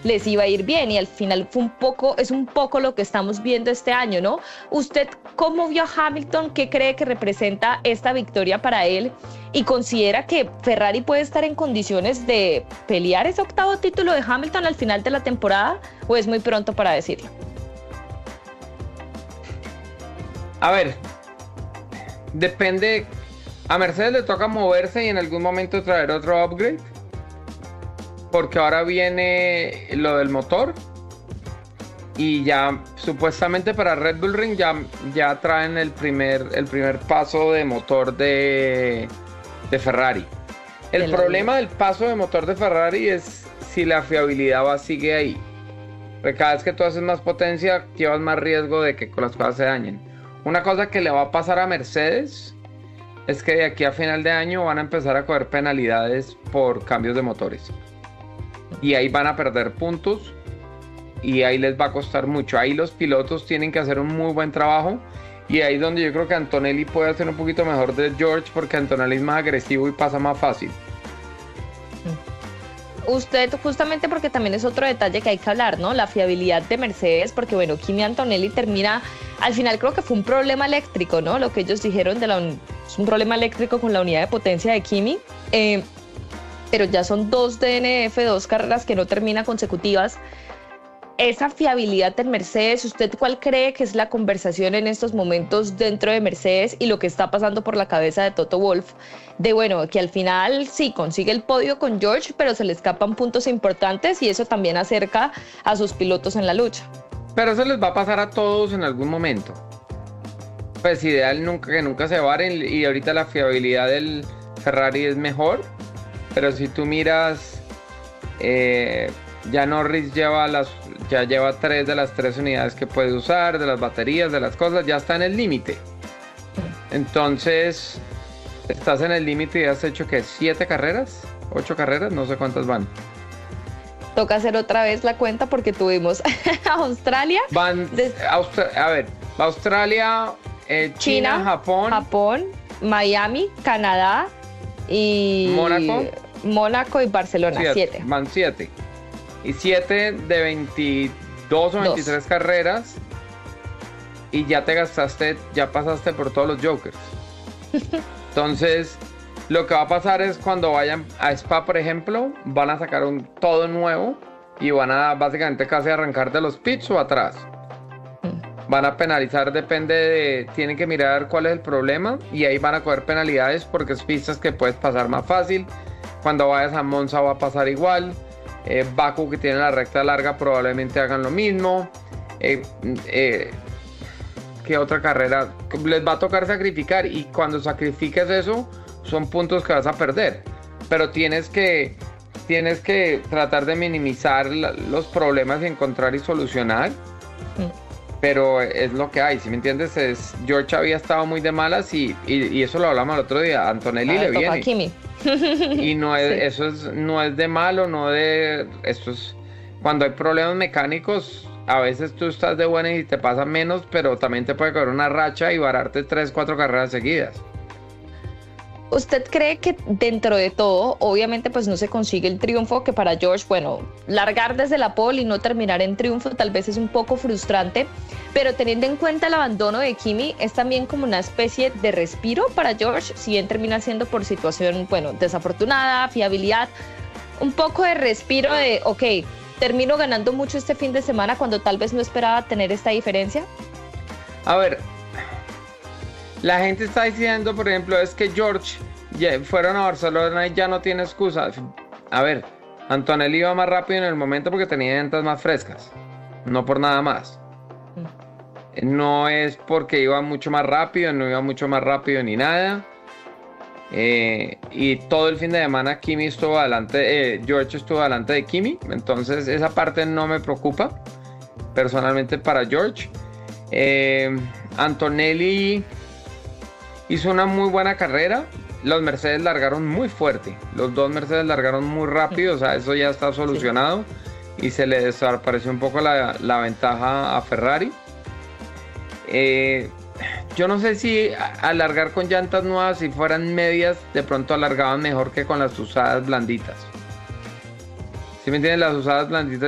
les iba a ir bien y al final es un poco lo que estamos viendo este año, ¿no? ¿Usted cómo vio a Hamilton? ¿Qué cree que representa esta victoria para él? ¿Y considera que Ferrari puede estar en condiciones de pelear ese octavo título de Hamilton al final de la temporada o es muy pronto para decirlo? A ver, depende. A Mercedes le toca moverse y en algún momento traer otro upgrade, porque ahora viene lo del motor y ya supuestamente para Red Bull Ring ya traen el primer paso de motor de Ferrari. El problema del paso de motor de Ferrari es si la fiabilidad sigue ahí, porque cada vez que tú haces más potencia llevas más riesgo de que las cosas se dañen. Una cosa que le va a pasar a Mercedes es que de aquí a final de año van a empezar a coger penalidades por cambios de motores. Y ahí van a perder puntos y ahí les va a costar mucho. Ahí los pilotos tienen que hacer un muy buen trabajo y ahí es donde yo creo que Antonelli puede hacer un poquito mejor de George, porque Antonelli es más agresivo y pasa más fácil. Usted, justamente porque también es otro detalle que hay que hablar, ¿no? La fiabilidad de Mercedes, porque bueno, Kimi Antonelli termina, al final creo que fue un problema eléctrico, ¿no? Lo que ellos dijeron es un problema eléctrico con la unidad de potencia de Kimi, pero ya son 2 DNF, 2 carreras que no termina consecutivas. Esa fiabilidad del Mercedes, ¿usted cuál cree que es la conversación en estos momentos dentro de Mercedes y lo que está pasando por la cabeza de Toto Wolff? De bueno, que al final sí consigue el podio con George, pero se le escapan puntos importantes y eso también acerca a sus pilotos en la lucha. Pero eso les va a pasar a todos en algún momento. Pues ideal que nunca se varen, y ahorita la fiabilidad del Ferrari es mejor, pero si tú miras, ya Norris ya lleva 3 de las 3 unidades que puede usar, de las baterías, de las cosas, ya está en el límite. Entonces, estás en el límite y has hecho ¿qué? 7 carreras, 8 carreras, no sé cuántas van. Toca hacer otra vez la cuenta porque tuvimos Australia. Australia, China, Japón, Miami, Canadá y Mónaco y Barcelona. 7. Van 7. Y 7 de 22 o 23 carreras. Y ya ya pasaste por todos los jokers. Entonces, lo que va a pasar es cuando vayan a Spa, por ejemplo, van a sacar todo nuevo y van a básicamente casi arrancar de los pits o atrás. Van a penalizar, tienen que mirar cuál es el problema y ahí van a coger penalidades porque es pistas que puedes pasar más fácil. Cuando vayas a Monza va a pasar igual. Baku, que tiene la recta larga, probablemente hagan lo mismo. ¿Qué otra carrera? Les va a tocar sacrificar y cuando sacrifiques eso son puntos que vas a perder, pero tienes que tratar de minimizar los problemas y encontrar y solucionar. Pero es lo que hay, ¿sí me entiendes? George había estado muy de malas y eso lo hablamos el otro día. Antonelli le viene Kimi. y no es, sí. No es de malo, esto es cuando hay problemas mecánicos. A veces tú estás de buena y te pasa menos, pero también te puede caer una racha y vararte 3, 4 carreras seguidas. ¿Usted cree que dentro de todo, obviamente pues no se consigue el triunfo, que para George, bueno, largar desde la pole y no terminar en triunfo tal vez es un poco frustrante, pero teniendo en cuenta el abandono de Kimi, es también como una especie de respiro para George, si bien termina siendo por situación, bueno, desafortunada, fiabilidad, un poco de respiro de, ok, termino ganando mucho este fin de semana cuando tal vez no esperaba tener esta diferencia? A ver, la gente está diciendo, por ejemplo, es que George fueron a Barcelona y ya no tiene excusa. A ver, Antonelli iba más rápido en el momento porque tenía llantas más frescas, no por nada más. No es porque iba mucho más rápido, no iba mucho más rápido ni nada. Y todo el fin de semana Kimi estuvo adelante, George estuvo adelante de Kimi, entonces esa parte no me preocupa personalmente para George. Antonelli hizo una muy buena carrera. Los Mercedes largaron muy fuerte, los 2 Mercedes largaron muy rápido, o sea, eso ya está solucionado, sí. Y se le desapareció un poco la ventaja a Ferrari. Yo no sé si alargar con llantas nuevas, si fueran medias, de pronto alargaban mejor que con las usadas blanditas. ¿Sí me entienden? Las usadas blanditas